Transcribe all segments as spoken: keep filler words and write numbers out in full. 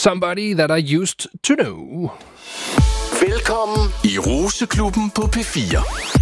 Somebody That I Used To Know. Velkommen i Roseklubben på P fire.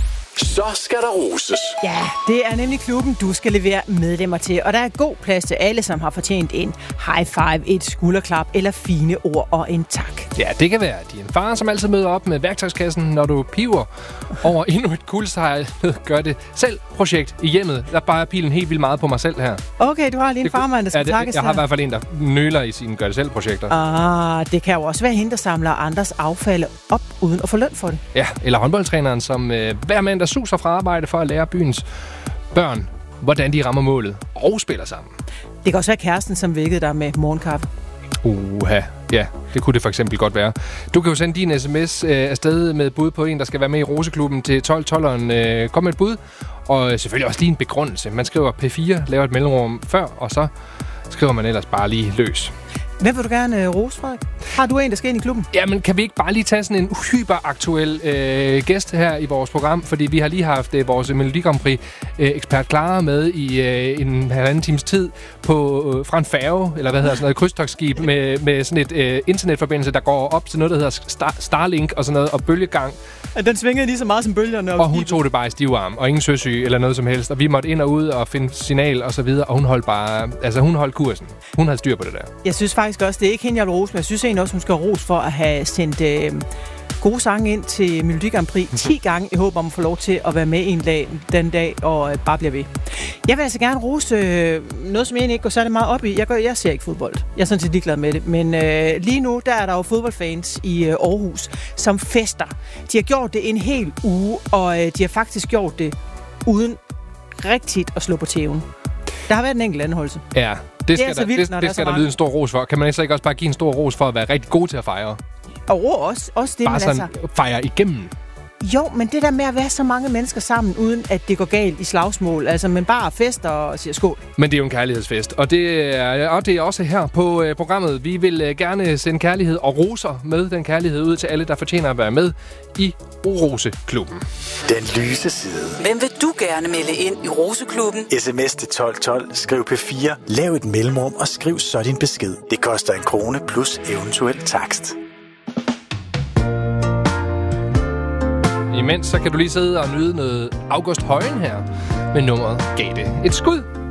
Så skal der roses. Ja, det er nemlig klubben, du skal levere medlemmer til. Og der er god plads til alle, som har fortjent en high five, et skulderklap eller fine ord og en tak. Ja, det kan være din far, som altid møder op med værktøjskassen, når du piver over endnu et kuldsejlet gør det selv projekt i hjemmet. Der bare pilen helt vildt meget på mig selv her. Okay, du har lige en det, farmand, der skal ja, det, takkes. Jeg har i hvert fald en, der nøler i sine gør det selv projekter. Ah, det kan jo også være hende, der samler andres affald op, uden at få løn for det. Ja, eller håndboldtræneren, som øh, hver mand, der suser fra arbejde for at lære byens børn, hvordan de rammer målet og spiller sammen. Det kan også være kæresten, som vækkede dig med morgenkaffe. Uha, ja, det kunne det for eksempel godt være. Du kan jo sende din sms øh, afsted med et bud på en, der skal være med i Roseklubben til tolv tolveren. Øh, kom med et bud, og selvfølgelig også lige en begrundelse. Man skriver P fire, laver et mellemrum før, og så skriver man ellers bare lige løs. Hvem vil du gerne uh, rose, Frederik? Har du en, der skal ind i klubben? Jamen, kan vi ikke bare lige tage sådan en hyperaktuel øh, gæst her i vores program? Fordi vi har lige haft øh, vores Melodi Grand Prix øh, ekspert Clara med i øh, en halvanden times tid på, øh, fra en færge, eller hvad hedder sådan noget, krydstogtskib, med, med sådan et øh, internetforbindelse, der går op til noget, der hedder Star- Starlink og sådan noget, og bølgegang. Den svingede lige så meget som bølgerne. Og hun tog det bare i stivarm, og ingen søsyge eller noget som helst. Og vi måtte ind og ud og finde signal og så videre, og hun holdt bare, altså hun holdt kursen. Hun havde styr på det der. Jeg synes faktisk også, det er ikke hende, jeg vil rose, men jeg synes egentlig også, hun skal rose for at have sendt øh, gode sange ind til Melodi Grand Prix ti gange i håb om at få lov til at være med en dag, den dag, og øh, bare blive ved. Jeg vil altså gerne rose øh, noget, som jeg egentlig ikke går særlig meget op i. Jeg, gør, jeg ser ikke fodbold. Jeg er sådan set ligeglad med det. Men øh, lige nu, der er der jo fodboldfans i øh, Aarhus, som fester. De har gjort det en hel uge, og øh, de har faktisk gjort det uden rigtigt at slå på tæven. Der har været en enkelt anholdelse. Ja, det skal, det der, vildt, det, det skal der lyde en stor ros for. Kan man så ikke også bare give en stor ros for at være rigtig god til at fejre? Og også, også det, bare man sådan altså... fejre igennem. Jo, men det der med at være så mange mennesker sammen, uden at det går galt i slagsmål, altså man bare fester og siger skål. Men det er jo en kærlighedsfest, og det er, og det er også her på uh, programmet. Vi vil uh, gerne sende kærlighed og roser med den kærlighed ud til alle, der fortjener at være med i Roseklubben. Den lyse side. Hvem vil du gerne melde ind i Roseklubben? Sms til tolv tolv, skriv P fire, lav et mellemrum og skriv så din besked. Det koster en krone plus eventuel takst. Imens så kan du lige sidde og nyde noget August Højen her med nummeret Gav det et skud.